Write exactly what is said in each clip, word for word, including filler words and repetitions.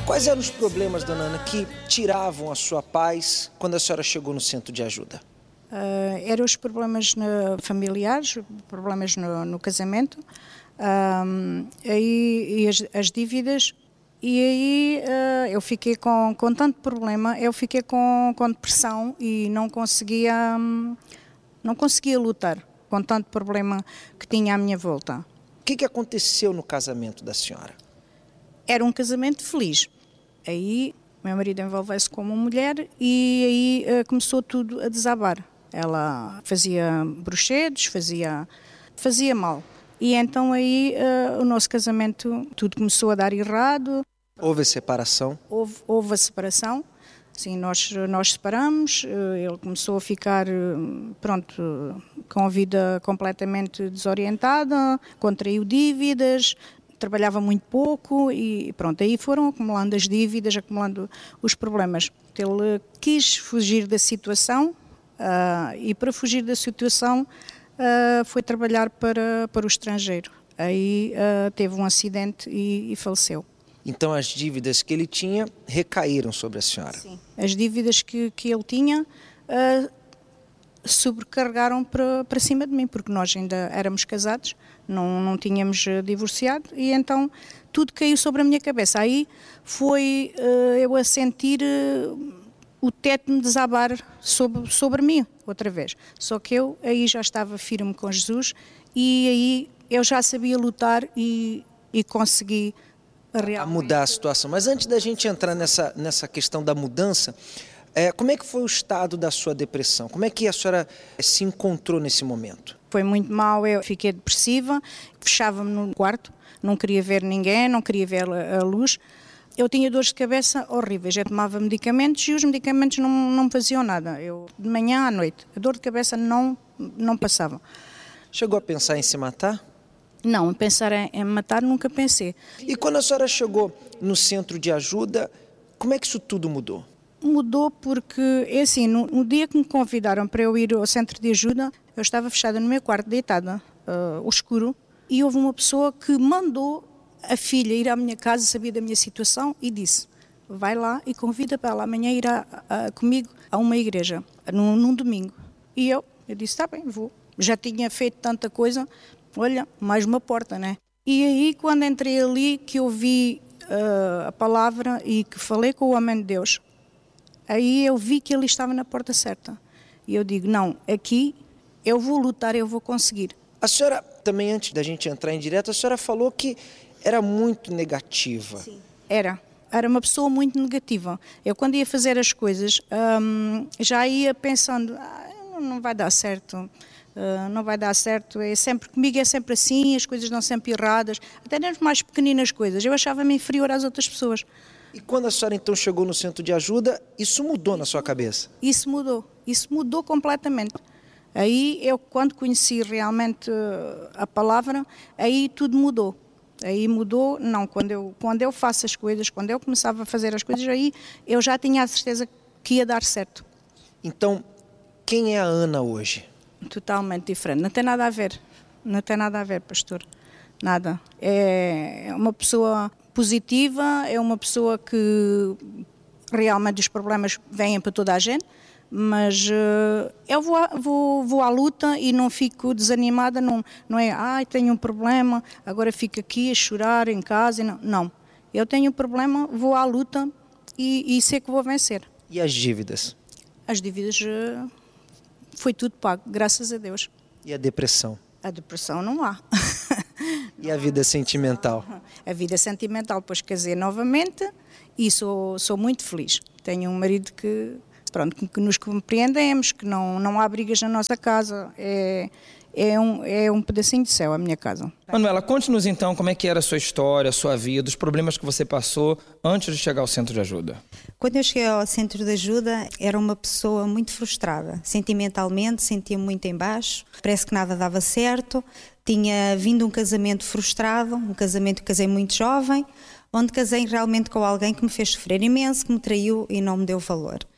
Quais eram os problemas, dona Ana, que tiravam a sua paz quando a senhora chegou no centro de ajuda? Uh, eram os problemas no, familiares, problemas no, no casamento, um, aí, e as, as dívidas, e aí uh, eu fiquei com, com tanto problema, eu fiquei com, com depressão e não conseguia, um, não conseguia lutar com tanto problema que tinha à minha volta. O que, que aconteceu no casamento da senhora? Era um casamento feliz. Aí meu marido envolveu-se como mulher e aí uh, começou tudo a desabar. Ela fazia bruxedos, fazia, fazia mal. E então aí uh, o nosso casamento, tudo começou a dar errado. Houve a separação? Houve, houve a separação. Sim, nós, nós separamos, uh, ele começou a ficar, uh, pronto, com a vida completamente desorientada, contraiu dívidas, trabalhava muito pouco e pronto, aí foram acumulando as dívidas, acumulando os problemas. Ele quis fugir da situação uh, e para fugir da situação uh, foi trabalhar para, para o estrangeiro. Aí uh, teve um acidente e, e faleceu. Então as dívidas que ele tinha recaíram sobre a senhora? Sim, as dívidas que, que ele tinha uh, sobrecarregaram para, para cima de mim, porque nós ainda éramos casados, não, não tínhamos divorciado e então tudo caiu sobre a minha cabeça. Aí foi uh, eu a sentir uh, o teto me desabar sobre, sobre mim outra vez. Só que eu aí já estava firme com Jesus e aí eu já sabia lutar e, e consegui realmente a mudar a situação. Mas antes da gente entrar nessa, nessa questão da mudança, é, como é que foi o estado da sua depressão? Como é que a senhora se encontrou nesse momento? Foi muito mal, eu fiquei depressiva, fechava-me no quarto, não queria ver ninguém, não queria ver a luz. Eu tinha dores de cabeça horríveis, eu tomava medicamentos e os medicamentos não, não me faziam nada. Eu, de manhã à noite, a dor de cabeça não, não passava. Chegou a pensar em se matar? Não, pensar em, em matar nunca pensei. E quando a senhora chegou no centro de ajuda, como é que isso tudo mudou? Mudou porque, é assim, no, no dia que me convidaram para eu ir ao centro de ajuda, eu estava fechada no meu quarto, deitada, uh, ao escuro, e houve uma pessoa que mandou a filha ir à minha casa, sabia da minha situação, e disse, vai lá e convida para ela amanhã ir a, a, comigo a uma igreja, num, num domingo. E eu, eu disse, está bem, vou. Já tinha feito tanta coisa, olha, mais uma porta, né? E aí, quando entrei ali, que eu vi uh, a palavra e que falei com o homem de Deus, aí eu vi que ele estava na porta certa. E eu digo, não, aqui eu vou lutar, eu vou conseguir. A senhora, também antes da gente entrar em direto, a senhora falou que era muito negativa. Sim. Era. Era uma pessoa muito negativa. Eu, quando ia fazer as coisas, hum, já ia pensando, ah, não vai dar certo. Uh, não vai dar certo, é sempre, comigo é sempre assim, as coisas dão sempre erradas, até nas mais pequeninas coisas, eu achava-me inferior às outras pessoas. E quando a senhora então chegou no centro de ajuda, isso mudou na sua cabeça? Isso mudou, isso mudou completamente. Aí eu, quando conheci realmente a palavra, aí tudo mudou. Aí mudou, não, quando eu, quando eu faço as coisas, quando eu começava a fazer as coisas, aí eu já tinha a certeza que ia dar certo. Então, quem é a Ana hoje? Totalmente diferente, não tem nada a ver, não tem nada a ver, pastor, nada. É uma pessoa positiva, é uma pessoa que realmente os problemas vêm para toda a gente, mas uh, eu vou à, vou, vou à luta e não fico desanimada, não, não é, ai, tenho um problema, agora fico aqui a chorar em casa, não, não. Eu tenho um problema, vou à luta e, e sei que vou vencer. E as dívidas? As dívidas... Uh, Foi tudo pago, graças a Deus. E a depressão? A depressão não há. E a vida sentimental? A vida sentimental, pois casei novamente e sou, sou muito feliz. Tenho um marido que, pronto, que nos compreendemos, que não, não há brigas na nossa casa. É, é, um, é um pedacinho de céu a minha casa. Manuela, conte-nos então como é que era a sua história, a sua vida, os problemas que você passou antes de chegar ao centro de ajuda. Quando eu cheguei ao centro de ajuda, era uma pessoa muito frustrada. Sentimentalmente, sentia-me muito em baixo, parece que nada dava certo. Tinha vindo um casamento frustrado, um casamento que casei muito jovem, onde casei realmente com alguém que me fez sofrer imenso, que me traiu e não me deu valor.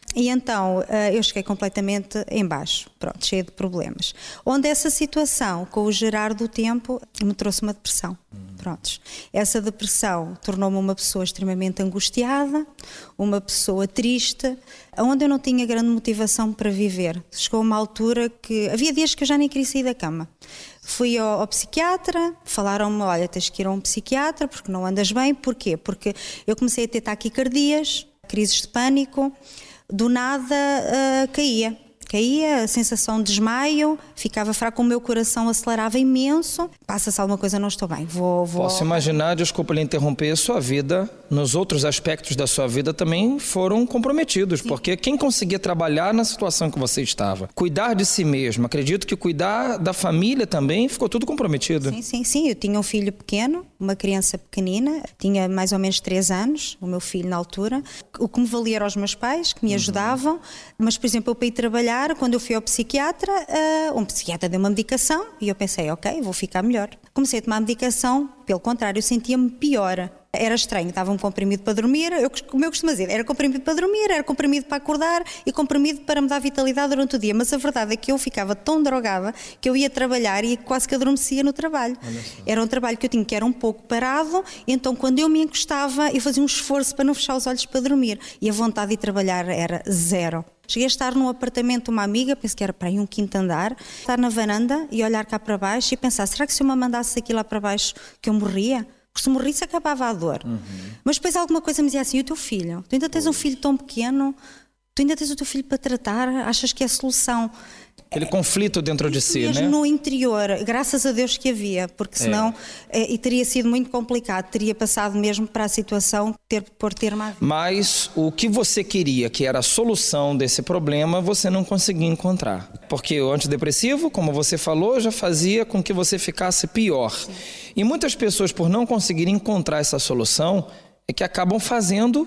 E então eu cheguei completamente em baixo, pronto, cheia de problemas. Onde essa situação, com o gerar do tempo, me trouxe uma depressão. Prontos. Essa depressão tornou-me uma pessoa extremamente angustiada, uma pessoa triste, onde eu não tinha grande motivação para viver. Chegou uma altura que havia dias que eu já nem queria sair da cama. Fui ao, ao psiquiatra, falaram-me, olha, tens que ir a um psiquiatra porque não andas bem. Porquê? Porque eu comecei a ter taquicardias, crises de pânico, do nada uh, caía. Caía, a sensação de desmaio, ficava fraco, o meu coração acelerava imenso. Passa-se alguma coisa, não estou bem. Vou, vou... Posso imaginar, desculpa lhe interromper, sua vida, nos outros aspectos da sua vida também foram comprometidos. Sim. Porque quem conseguia trabalhar na situação que você estava, cuidar de si mesmo, acredito que cuidar da família também ficou tudo comprometido. Sim, sim, sim. Eu tinha um filho pequeno, uma criança pequenina, tinha mais ou menos três anos, o meu filho na altura. O que me valia eram os meus pais, que me ajudavam, uhum. Mas, por exemplo, eu para ir trabalhar, quando eu fui ao psiquiatra, uh, um psiquiatra deu uma medicação e eu pensei, ok, vou ficar melhor. Comecei a tomar medicação, pelo contrário, eu sentia-me pior. Era estranho, dava um comprimido para dormir, eu, como eu costumo dizer, era comprimido para dormir, era comprimido para acordar e comprimido para me dar vitalidade durante o dia. Mas a verdade é que eu ficava tão drogada que eu ia trabalhar e quase que adormecia no trabalho. Era um trabalho que eu tinha que era um pouco parado, então quando eu me encostava, eu fazia um esforço para não fechar os olhos para dormir. E a vontade de trabalhar era zero. Cheguei a estar num apartamento de uma amiga, penso que era para aí um quinto andar, estar na varanda e olhar cá para baixo e pensar, será que se eu me mandasse aqui lá para baixo que eu morria? Porque se morrisse acabava a dor. Uhum. Mas depois alguma coisa me dizia assim, e o teu filho? Tu ainda tens um filho tão pequeno, tu ainda tens o teu filho para tratar, achas que é a solução? Aquele conflito dentro de si, mesmo né? No interior, graças a Deus que havia, porque senão é. É, e teria sido muito complicado, teria passado mesmo para a situação ter, por ter uma vida. Mas o que você queria, que era a solução desse problema, você não conseguia encontrar. Porque o antidepressivo, como você falou, já fazia com que você ficasse pior. Sim. E muitas pessoas, por não conseguirem encontrar essa solução, é que acabam fazendo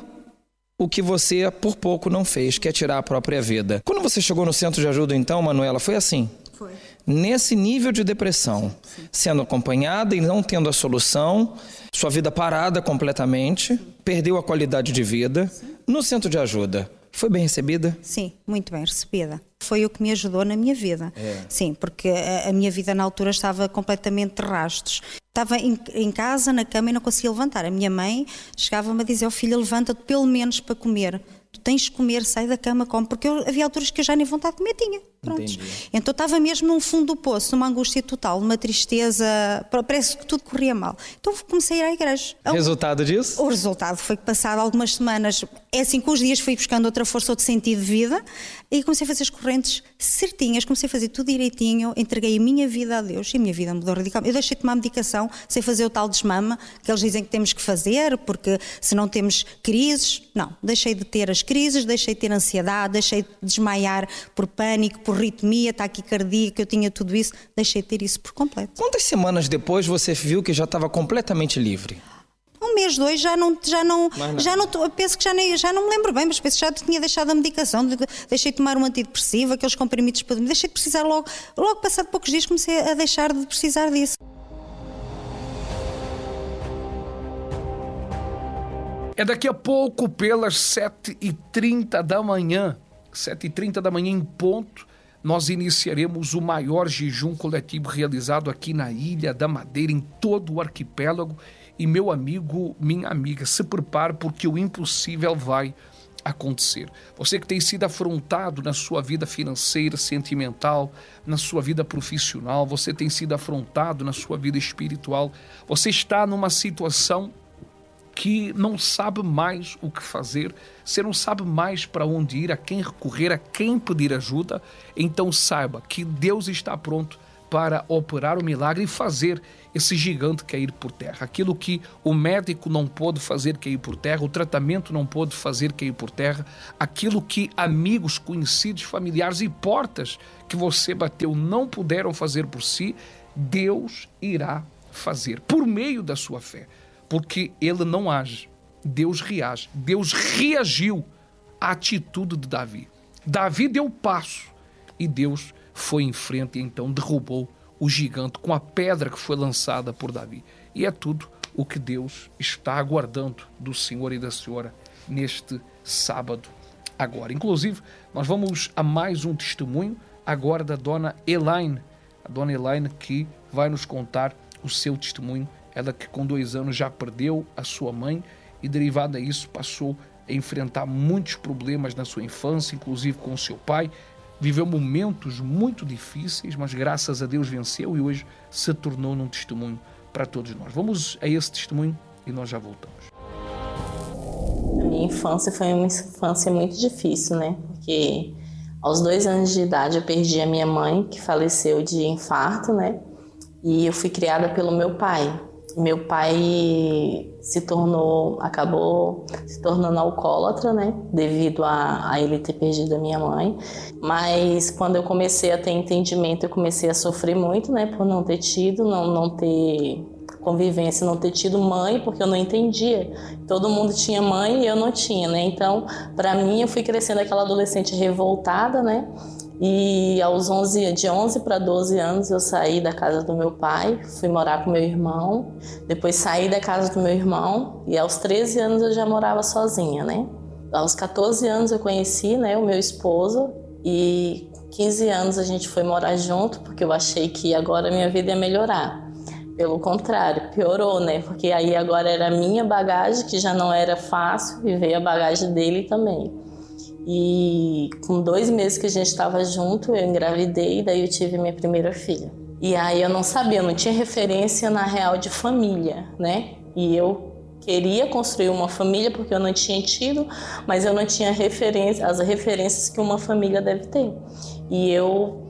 o que você por pouco não fez, que é tirar a própria vida. Quando você chegou no centro de ajuda, então, Manuela, foi assim? Foi. Nesse nível de depressão, sim, sim. Sendo acompanhada e não tendo a solução, sua vida parada completamente, sim. Perdeu a qualidade de vida. Sim. No centro de ajuda, foi bem recebida? Sim, muito bem recebida. Foi o que me ajudou na minha vida. É. Sim, porque a, a minha vida na altura estava completamente de rastros. Estava em, em casa, na cama e não conseguia levantar. A minha mãe chegava-me a dizer, oh, filha, levanta-te pelo menos para comer. Tu tens de comer, sai da cama, come. Porque eu, havia alturas que eu já nem vontade de comer tinha. Pronto. Então estava mesmo num fundo do poço, numa angústia total, numa tristeza, parece que tudo corria mal. Então comecei a ir à igreja. Resultado disso? O resultado foi que passado algumas semanas, é assim, com os dias fui buscando outra força, outro sentido de vida e comecei a fazer as correntes certinhas, comecei a fazer tudo direitinho, entreguei a minha vida a Deus e a minha vida mudou radicalmente. Eu deixei de tomar medicação, sem fazer o tal desmame que eles dizem que temos que fazer, porque se não temos crises, não, deixei de ter as crises, deixei de ter ansiedade, deixei de desmaiar por pânico, por ritmia, taquicardia, que eu tinha tudo isso, deixei de ter isso por completo. Quantas semanas depois você viu que já estava completamente livre? Um mês, dois, já não, já não, já não, penso que já, nem, já não me lembro bem, mas penso que já tinha deixado a medicação, deixei de tomar um antidepressivo, aqueles comprimidos para dormir, deixei de precisar logo, logo passado poucos dias comecei a deixar de precisar disso. É daqui a pouco, pelas sete e trinta da manhã, sete e trinta da manhã em ponto, nós iniciaremos o maior jejum coletivo realizado aqui na Ilha da Madeira, em todo o arquipélago. E meu amigo, minha amiga, se prepare porque o impossível vai acontecer. Você que tem sido afrontado na sua vida financeira, sentimental, na sua vida profissional, você tem sido afrontado na sua vida espiritual, você está numa situação que não sabe mais o que fazer, você não sabe mais para onde ir, a quem recorrer, a quem pedir ajuda, então saiba que Deus está pronto para operar o milagre e fazer esse gigante cair por terra. Aquilo que o médico não pôde fazer cair por terra, o tratamento não pôde fazer cair por terra, aquilo que amigos, conhecidos, familiares e portas que você bateu não puderam fazer por si, Deus irá fazer por meio da sua fé. Porque ele não age, Deus reage. Deus reagiu à atitude de Davi. Davi deu passo e Deus foi em frente e então derrubou o gigante com a pedra que foi lançada por Davi. E é tudo o que Deus está aguardando do Senhor e da Senhora neste sábado agora. Inclusive, nós vamos a mais um testemunho agora da dona Elaine. A dona Elaine que vai nos contar o seu testemunho. Ela que com dois anos já perdeu a sua mãe e, derivado a isso, passou a enfrentar muitos problemas na sua infância, inclusive com o seu pai. Viveu momentos muito difíceis, mas graças a Deus venceu e hoje se tornou num testemunho para todos nós. Vamos a esse testemunho e nós já voltamos. A minha infância foi uma infância muito difícil, né? Porque aos dois anos de idade eu perdi a minha mãe, que faleceu de infarto, né? E eu fui criada pelo meu pai. Meu pai se tornou, acabou se tornando alcoólatra, né? Devido a, a ele ter perdido a minha mãe. Mas quando eu comecei a ter entendimento, eu comecei a sofrer muito, né? Por não ter tido, não, não ter convivência, não ter tido mãe, porque eu não entendia. Todo mundo tinha mãe e eu não tinha, né? Então, para mim, eu fui crescendo aquela adolescente revoltada, né? E aos onze, de onze para doze anos eu saí da casa do meu pai, fui morar com meu irmão, depois saí da casa do meu irmão e aos treze anos eu já morava sozinha, né? Aos quatorze anos eu conheci, né, o meu esposo e com quinze anos a gente foi morar junto porque eu achei que agora a minha vida ia melhorar. Pelo contrário, piorou, né? Porque aí agora era a minha bagagem, que já não era fácil, e veio a bagagem dele também. E com dois meses que a gente estava junto, eu engravidei e daí eu tive minha primeira filha. E aí eu não sabia, eu não tinha referência na real de família, né? E eu queria construir uma família porque eu não tinha tido, mas eu não tinha referência, as referências que uma família deve ter. E eu,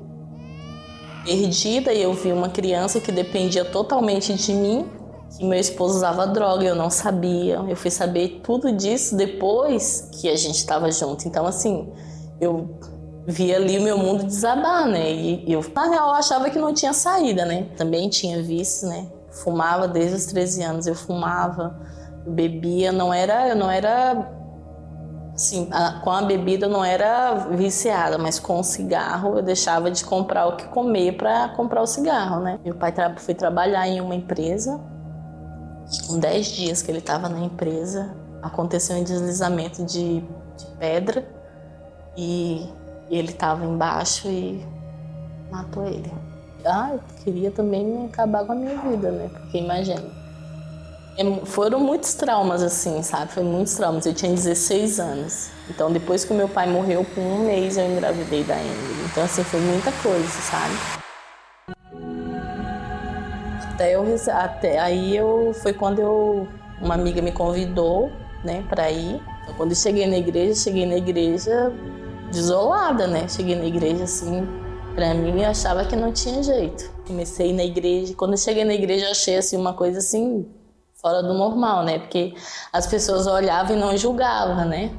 perdida, eu vi uma criança que dependia totalmente de mim, que meu esposo usava droga, eu não sabia. Eu fui saber tudo disso depois que a gente estava junto. Então, assim, eu vi ali o meu mundo desabar, né? E eu, na real, achava que não tinha saída, né? Também tinha vício, né? Fumava desde os treze anos, eu fumava, eu bebia, não era, eu não era, assim, a, com a bebida eu não era viciada, mas com o cigarro eu deixava de comprar o que comer para comprar o cigarro, né? Meu pai tra- foi trabalhar em uma empresa. Com dez dias que ele estava na empresa, aconteceu um deslizamento de, de pedra e ele estava embaixo e matou ele. Ah, eu queria também acabar com a minha vida, né? Porque imagina, foram muitos traumas assim, sabe? Foi muitos traumas. Eu tinha dezesseis anos. Então depois que o meu pai morreu, com um mês eu engravidei da Emily. Então assim, foi muita coisa, sabe? Até eu, até aí eu, foi quando eu, uma amiga me convidou, né, para ir. Então, quando eu cheguei na igreja, cheguei na igreja desolada, né? Cheguei na igreja assim, para mim eu achava que não tinha jeito. Comecei na igreja, quando eu cheguei na igreja eu achei assim uma coisa assim fora do normal, né? Porque as pessoas olhavam e não julgavam, né?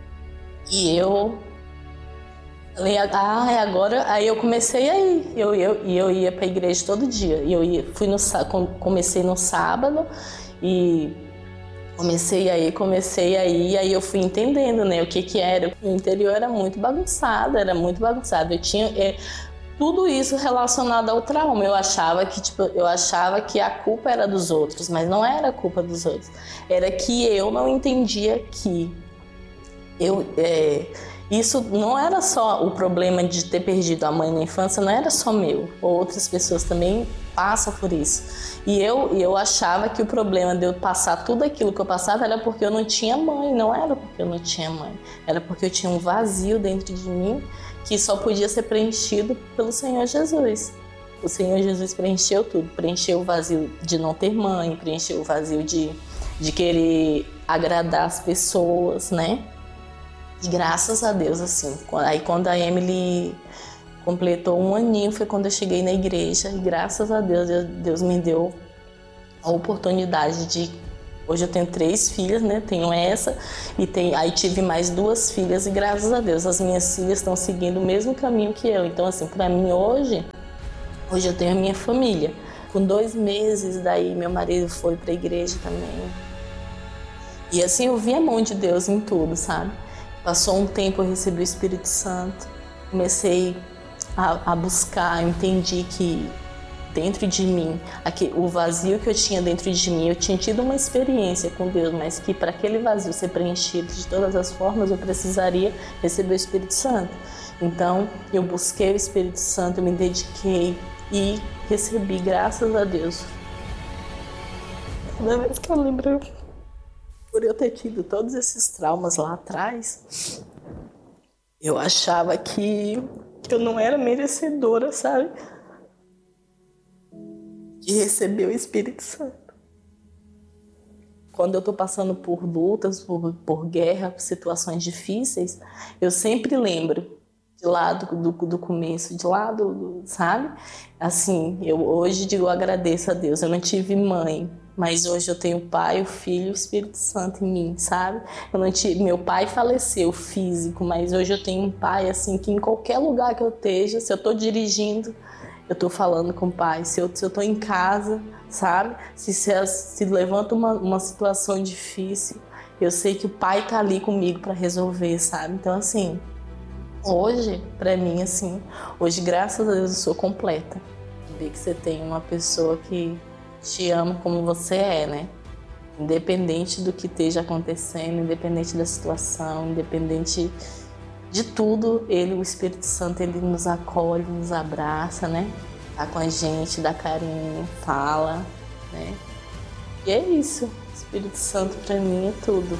E eu falei, ah, agora, aí eu comecei a ir, eu, eu, e eu ia para a igreja todo dia, eu ia, fui no, comecei no sábado e comecei aí, comecei aí, aí eu fui entendendo, né, o que que era, o interior era muito bagunçado, era muito bagunçado, eu tinha é, tudo isso relacionado ao trauma, eu achava que, tipo, eu achava que a culpa era dos outros, mas não era a culpa dos outros, era que eu não entendia que eu... É, isso não era só o problema de ter perdido a mãe na infância, não era só meu. Outras pessoas também passam por isso. E eu, eu achava que o problema de eu passar tudo aquilo que eu passava era porque eu não tinha mãe. Não era porque eu não tinha mãe. Era porque eu tinha um vazio dentro de mim que só podia ser preenchido pelo Senhor Jesus. O Senhor Jesus preencheu tudo. Preencheu o vazio de não ter mãe, preencheu o vazio de, de querer agradar as pessoas, né? E graças a Deus, assim, aí quando a Emily completou um aninho foi quando eu cheguei na igreja e graças a Deus, Deus me deu a oportunidade de... Hoje eu tenho três filhas, né? Tenho essa e tem, aí tive mais duas filhas e graças a Deus as minhas filhas estão seguindo o mesmo caminho que eu. Então, assim, para mim hoje, hoje eu tenho a minha família. Com dois meses, daí meu marido foi para a igreja também. E assim, eu vi a mão de Deus em tudo, sabe? Passou um tempo, eu recebi o Espírito Santo, comecei a, a buscar, entendi que dentro de mim, aqui, o vazio que eu tinha dentro de mim, eu tinha tido uma experiência com Deus, mas que para aquele vazio ser preenchido de todas as formas, eu precisaria receber o Espírito Santo. Então, eu busquei o Espírito Santo, eu me dediquei e recebi, graças a Deus. Toda vez que eu lembro, por eu ter tido todos esses traumas lá atrás, eu achava que eu não era merecedora, sabe? De receber o Espírito Santo. Quando eu tô passando por lutas, por, por guerra, por situações difíceis, eu sempre lembro de lá do, do, do começo, de lá do, do, sabe? Assim, eu hoje digo, eu agradeço a Deus, eu não tive mãe, mas hoje eu tenho o Pai, o Filho e o Espírito Santo em mim, sabe? Eu não tive, meu pai faleceu físico, mas hoje eu tenho um pai, assim, que em qualquer lugar que eu esteja, se eu tô dirigindo, eu tô falando com o Pai. Se eu, se eu tô em casa, sabe? Se, se, se levanta uma, uma situação difícil, eu sei que o Pai tá ali comigo para resolver, sabe? Então, assim, hoje, para mim, assim, hoje, graças a Deus, eu sou completa. Ver que você tem uma pessoa que te ama como você é, né? Independente do que esteja acontecendo, independente da situação, independente de tudo, ele, o Espírito Santo, ele nos acolhe, nos abraça, né? Tá com a gente, dá carinho, fala, né? E é isso. O Espírito Santo para mim é tudo.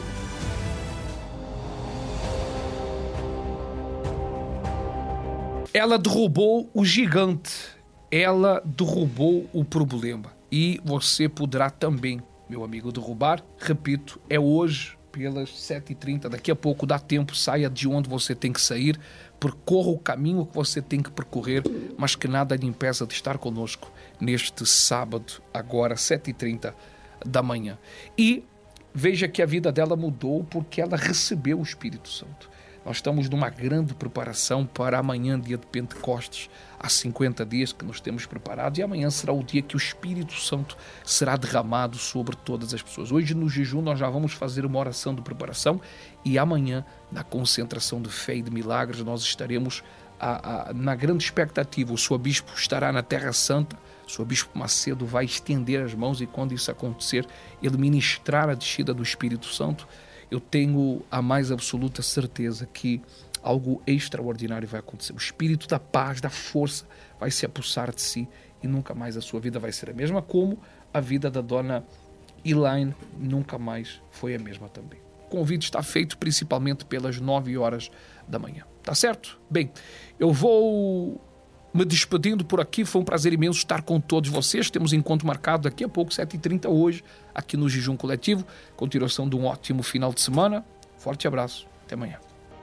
Ela derrubou o gigante, ela derrubou o problema. E você poderá também, meu amigo, derrubar. Repito, é hoje, pelas sete e trinta, daqui a pouco dá tempo, saia de onde você tem que sair, percorra o caminho que você tem que percorrer, mas que nada lhe impeça de estar conosco neste sábado, agora, sete e trinta da manhã. E veja que a vida dela mudou porque ela recebeu o Espírito Santo. Nós estamos numa grande preparação para amanhã, dia de Pentecostes. Há cinquenta dias que nos temos preparado e amanhã será o dia que o Espírito Santo será derramado sobre todas as pessoas. Hoje no jejum nós já vamos fazer uma oração de preparação e amanhã, na concentração de fé e de milagres, nós estaremos a, a, na grande expectativa. O seu bispo estará na Terra Santa, o seu bispo Macedo vai estender as mãos e quando isso acontecer, ele ministrar a descida do Espírito Santo. Eu tenho a mais absoluta certeza que algo extraordinário vai acontecer. O Espírito da paz, da força, vai se apossar de si e nunca mais a sua vida vai ser a mesma, como a vida da dona Elaine nunca mais foi a mesma também. O convite está feito principalmente pelas nove horas da manhã. Tá certo? Bem, eu vou me despedindo por aqui. Foi um prazer imenso estar com todos vocês. Temos encontro marcado daqui a pouco, sete e trinta hoje, aqui no Jejum Coletivo. Continuação de um ótimo final de semana. Forte abraço. Até amanhã.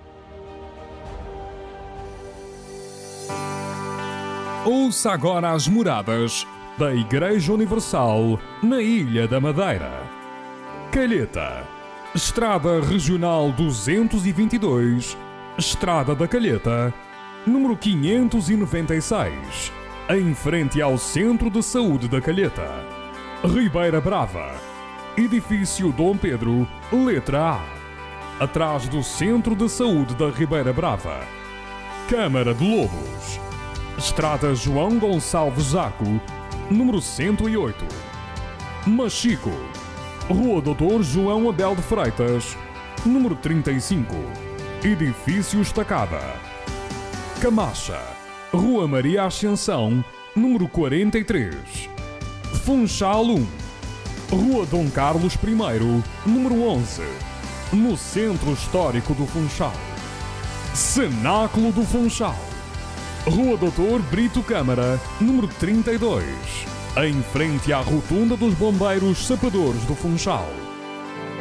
Ouça agora as moradas da Igreja Universal na Ilha da Madeira. Calheta, Estrada Regional duzentos e vinte e dois, Estrada da Calheta, número quinhentos e noventa e seis, em frente ao Centro de Saúde da Calheta. Ribeira Brava, Edifício Dom Pedro, letra A, atrás do Centro de Saúde da Ribeira Brava. Câmara de Lobos, Estrada João Gonçalves Zaco, número cento e oito. Machico, Rua Doutor João Abel de Freitas, número trinta e cinco, Edifício Estacada. Camacha, Rua Maria Ascensão, número quarenta e três. Funchal um, Rua Dom Carlos I, número onze, no Centro Histórico do Funchal. Cenáculo do Funchal, Rua Doutor Brito Câmara, número trinta e dois, em frente à Rotunda dos Bombeiros Sapadores do Funchal.